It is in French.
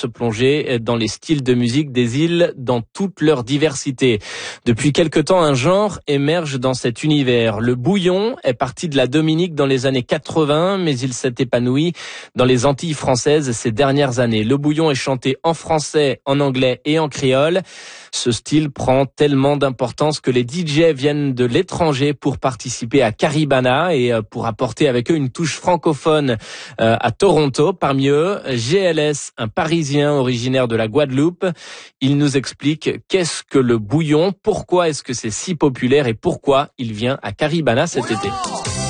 se plonger dans les styles de musique des îles dans toute leur diversité. Depuis quelque temps, un genre émerge dans cet univers. Le bouillon est parti de la Dominique dans les années 80, mais il s'est épanoui dans les Antilles françaises ces dernières années. Le bouillon est chanté en français, en anglais et en créole. Ce style prend tellement d'importance que les DJ viennent de l'étranger pour participer à Caribana et pour apporter avec eux une touche francophone à Toronto. Parmi eux, GLS, un Parisien originaire de la Guadeloupe. Il nous explique qu'est-ce que le bouillon, pourquoi est-ce que c'est si populaire et pourquoi il vient à Caribana cet été.